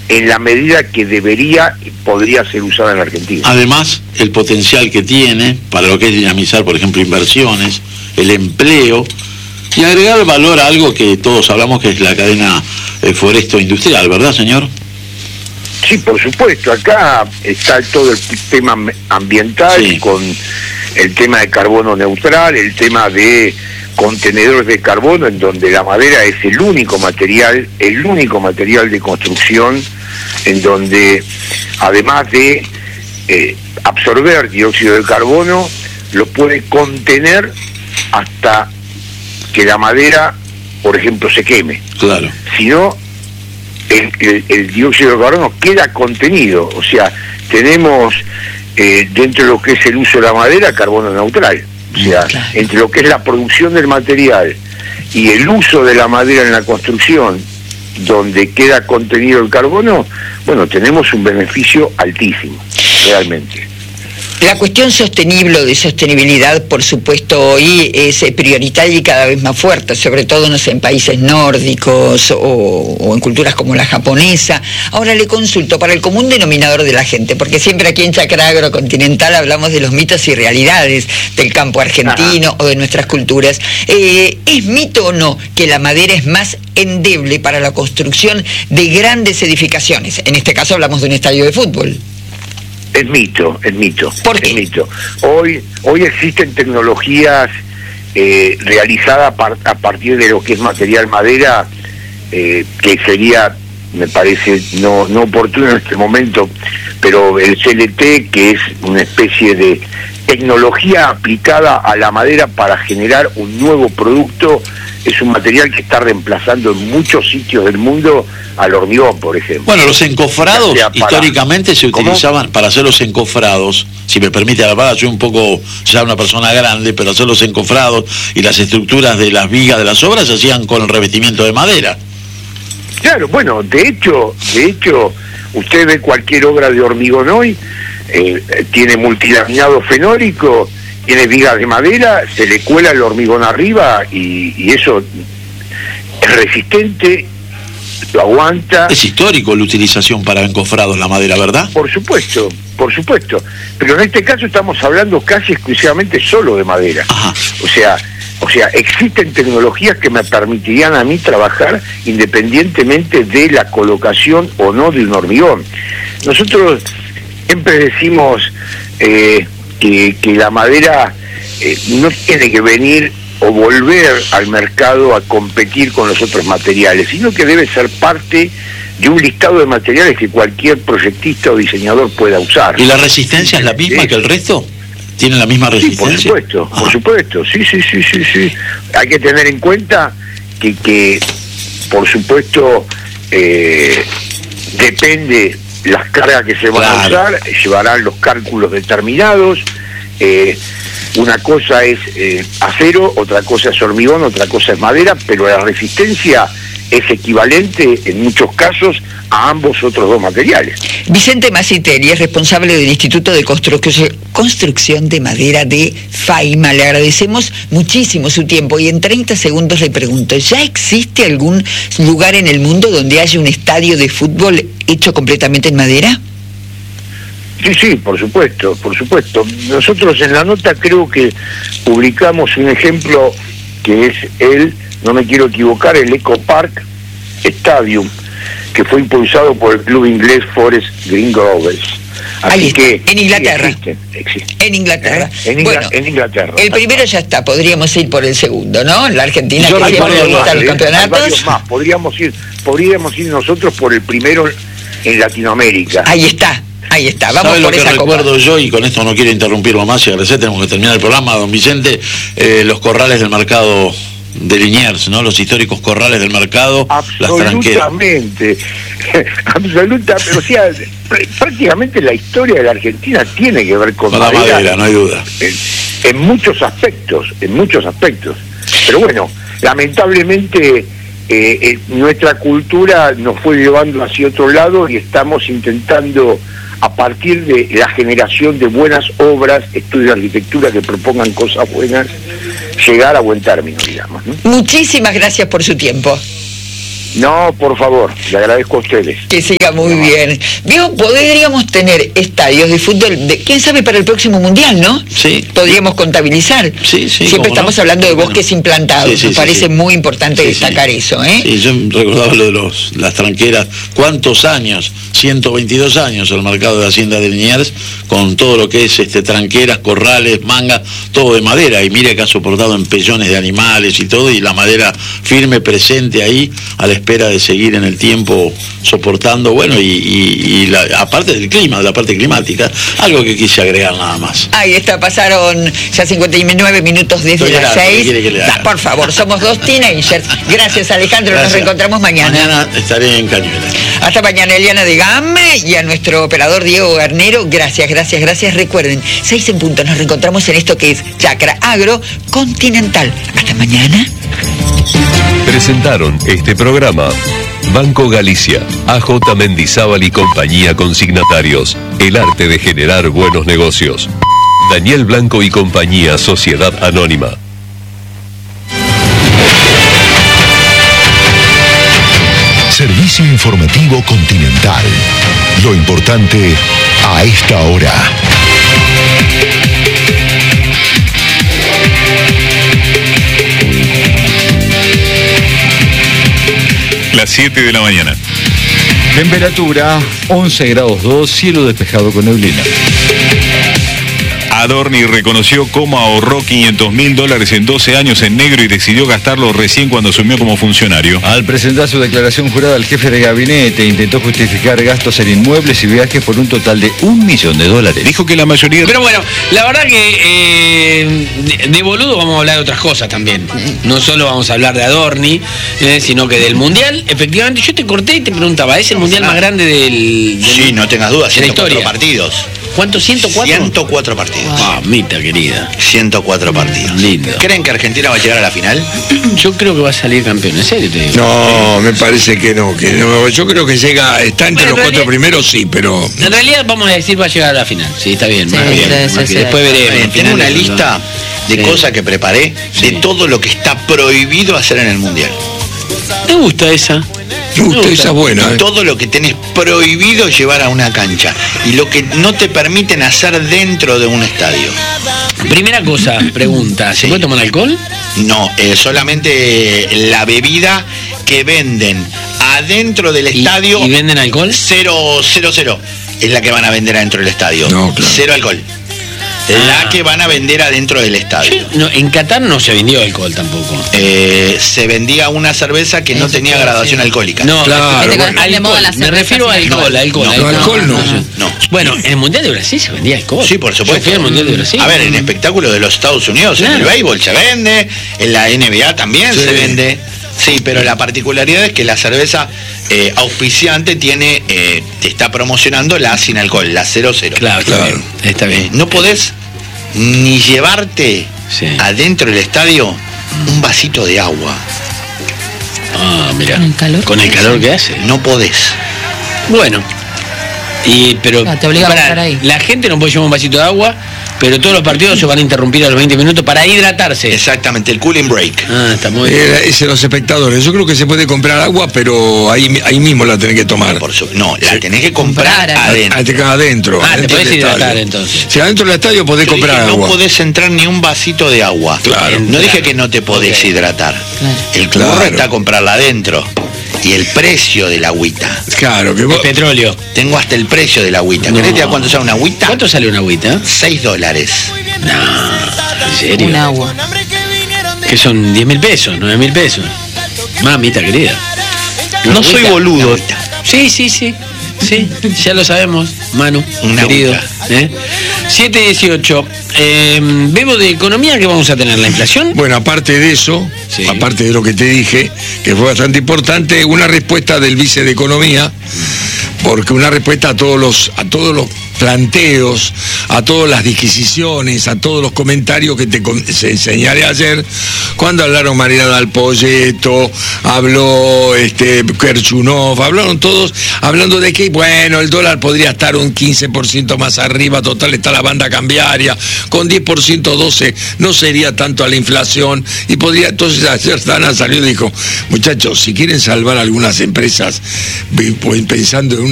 en la medida que debería y podría ser usada en la Argentina. Además, el potencial que tiene para lo que es dinamizar, por ejemplo, inversiones, el empleo, y agregar valor a algo que todos hablamos, que es la cadena foresto-industrial, ¿verdad, señor? Sí, por supuesto. Acá está todo el tema ambiental, sí, con el tema de carbono neutral, el tema de contenedores de carbono, en donde la madera es el único material de construcción, en donde además de absorber dióxido de carbono, lo puede contener hasta que la madera, por ejemplo, se queme. Claro. Si no, el dióxido de carbono queda contenido. O sea, tenemos dentro de lo que es el uso de la madera, carbono neutral. O sea, claro, entre lo que es la producción del material y el uso de la madera en la construcción, donde queda contenido el carbono, bueno, tenemos un beneficio altísimo, realmente. La cuestión sostenible o de sostenibilidad, por supuesto, hoy es prioritaria y cada vez más fuerte, sobre todo, no sé, en países nórdicos o en culturas como la japonesa. Ahora le consulto, para el común denominador de la gente, porque siempre aquí en Chacra Agrocontinental hablamos de los mitos y realidades del campo argentino, o de nuestras culturas. ¿Es mito o no que la madera es más endeble para la construcción de grandes edificaciones? En este caso hablamos de un estadio de fútbol. Es mito. ¿Por qué? Es mito. Hoy existen tecnologías realizadas a partir de lo que es material madera, que sería, me parece, no oportuno en este momento, pero el CLT, que es una especie de tecnología aplicada a la madera para generar un nuevo producto, es un material que está reemplazando en muchos sitios del mundo al hormigón, por ejemplo. Bueno, los encofrados históricamente se utilizaban para hacer los encofrados, si me permite la palabra, soy un poco ya una persona grande, pero hacer los encofrados y las estructuras de las vigas de las obras se hacían con el revestimiento de madera. Claro, bueno, de hecho, usted ve cualquier obra de hormigón hoy, tiene multilaminado fenólico, tiene vigas de madera, se le cuela el hormigón arriba y eso es resistente, lo aguanta. Es histórico la utilización para encofrados la madera, ¿verdad? Por supuesto, pero en este caso estamos hablando casi exclusivamente solo de madera. Ajá. O sea, existen tecnologías que me permitirían a mí trabajar independientemente de la colocación o no de un hormigón. Nosotros siempre decimos que la madera no tiene que venir o volver al mercado a competir con los otros materiales, sino que debe ser parte de un listado de materiales que cualquier proyectista o diseñador pueda usar. ¿Y la resistencia es la misma que el resto? ¿Tiene la misma resistencia? Sí, por supuesto, sí. Hay que tener en cuenta que por supuesto, depende las cargas que se van a usar, llevarán los cálculos determinados. Una cosa es acero, otra cosa es hormigón, otra cosa es madera, pero la resistencia es equivalente en muchos casos a ambos otros dos materiales. Vicente Masiteri es responsable del Instituto de Construcción de Madera de FAIMA. Le agradecemos muchísimo su tiempo y en 30 segundos le pregunto, ¿ya existe algún lugar en el mundo donde haya un estadio de fútbol hecho completamente en madera? Sí, por supuesto. Nosotros en la nota creo que publicamos un ejemplo que es no me quiero equivocar, el Eco Park Stadium, que fue impulsado por el club inglés Forest Green Groves. Así que en Inglaterra. Existe. En Inglaterra. En Inglaterra. El primero ya está, podríamos ir por el segundo, ¿no? En la Argentina, yo que siempre le gustan los campeonatos. Hay varios más. Podríamos ir nosotros por el primero en Latinoamérica. Ahí está, vamos por esa copa. Recuerdo yo, y con esto no quiero interrumpirlo más y agradecer, tenemos que terminar el programa, don Vicente, los corrales del mercado de Liniers, ¿no? Los históricos corrales del mercado, las tranqueras. Absolutamente, o sea, prácticamente la historia de la Argentina tiene que ver con la madera, no hay duda. En muchos aspectos. Pero bueno, lamentablemente nuestra cultura nos fue llevando hacia otro lado y estamos intentando, a partir de la generación de buenas obras, estudios de arquitectura que propongan cosas buenas, llegar a buen término, digamos, ¿no? Muchísimas gracias por su tiempo. No, por favor, le agradezco a ustedes. Que siga muy bien. Digo, podríamos tener estadios de fútbol, quién sabe, para el próximo Mundial, ¿no? Sí. Podríamos contabilizar. Sí. Siempre estamos hablando de bosques implantados. Me parece muy importante destacar eso, ¿eh? Sí, yo recordaba lo de las tranqueras. ¿Cuántos años? 122 años el mercado de Hacienda de Liniers, con todo lo que es tranqueras, corrales, mangas, todo de madera. Y mire que ha soportado empellones de animales y todo, y la madera firme, presente ahí, a la espera de seguir en el tiempo soportando, bueno, aparte del clima, de la parte climática, algo que quise agregar nada más. Ahí está, pasaron ya 59 minutos desde las 6. Por favor, somos dos teenagers. Gracias, Alejandro, nos reencontramos mañana. Mañana estaré en Cañuelas. Hasta mañana, Eliana de Game, y a nuestro operador Diego Garnero, gracias. Recuerden, 6 en punto, nos reencontramos en esto que es Chacra Agro Continental. Hasta mañana. Presentaron este programa Banco Galicia, AJ Mendizábal y compañía consignatarios, el arte de generar buenos negocios. Daniel Blanco y compañía, Sociedad Anónima. Servicio informativo Continental. Lo importante a esta hora. Las 7 de la mañana. Temperatura 11 grados 2, cielo despejado con neblina. Adorni reconoció cómo ahorró $500.000 en 12 años en negro y decidió gastarlo recién cuando asumió como funcionario. Al presentar su declaración jurada, el jefe de gabinete intentó justificar gastos en inmuebles y viajes por un total de $1 millón. Dijo que la mayoría... Pero bueno, la verdad que de boludo vamos a hablar de otras cosas también. No solo vamos a hablar de Adorni, sino que del Mundial. Efectivamente, yo te corté y te preguntaba, ¿es el Mundial más grande del Sí, no tengas dudas, de la historia? partidos. ¿Cuántos? ¿104? 104 partidos. Mamita querida. 104 partidos. Lindo. ¿Creen que Argentina va a llegar a la final? Yo creo que va a salir campeón, en serio te digo. No, me parece que no. Yo creo que está entre los 4 primeros, sí, pero... En realidad vamos a decir va a llegar a la final. Sí, está bien. Sí, más bien. sí. Después veremos. Tengo una lista de cosas que preparé de todo lo que está prohibido hacer en el Mundial. ¿Te gusta esa? Esa es buena. Todo lo que tenés prohibido llevar a una cancha y lo que no te permiten hacer dentro de un estadio. Primera cosa, pregunta, ¿se puede tomar alcohol? No, solamente la bebida que venden adentro del estadio. ¿Y venden alcohol? 000 es la que van a vender adentro del estadio. No, claro. 0 alcohol. La que van a vender adentro del estadio. No, en Qatar no se vendió alcohol tampoco. Se vendía una cerveza que no tenía graduación alcohólica. No, claro. Me refiero a alcohol. Alcohol no. Bueno, en el Mundial de Brasil se vendía alcohol. Sí, por supuesto. Yo fui al Mundial de Brasil. A ver, en espectáculos de los Estados Unidos, Claro. en el béisbol se vende, en la NBA también se vende. Sí, pero la particularidad es que la cerveza auspiciante te está promocionando la sin alcohol, la 0. Claro. Está bien. No podés ni llevarte adentro del estadio un vasito de agua. Ah, mira. ¿Con el calor que hace. No podés. Bueno. Pero te obliga a estar ahí. La gente no puede llevar un vasito de agua, pero todos los partidos se van a interrumpir a los 20 minutos para hidratarse. Exactamente, el cooling break. Ah, está muy bien. Ese los espectadores. Yo creo que se puede comprar agua, pero ahí mismo la tenés que tomar. La tenés que comprar adentro. Adentro. Te podés hidratar entonces. Si adentro del estadio podés comprar agua. No podés entrar ni un vasito de agua. Claro. No dije que no te podés hidratar. El curro está a comprarla adentro. Y el precio de la agüita. Claro, que El petróleo. Tengo hasta el precio de la agüita. ¿Querés te cuánto sale una agüita? ¿Cuánto sale una agüita? $6. No, ¿en serio? Un agua. Que son 10.000 pesos, 9.000 pesos. Mamita querida. No soy boludo. Sí, ya lo sabemos, Manu, Una querido. agüita. 7:18. Bebo, de economía, ¿qué vamos a tener? ¿La inflación? Bueno, aparte de eso, aparte de lo que te dije, que fue bastante importante, una respuesta del vice de Economía, porque una respuesta a todos los planteos, a todas las disquisiciones, a todos los comentarios que se señalé ayer, cuando hablaron Mariana Alpoyeto, habló Kerchunov, hablaron todos, hablando de que, bueno, el dólar podría estar un 15% más arriba, total está la banda cambiaria, con 10%, 12%, no sería tanto a la inflación, y podría, entonces ayer Dana salió y dijo, muchachos, si quieren salvar algunas empresas, pues, pensando en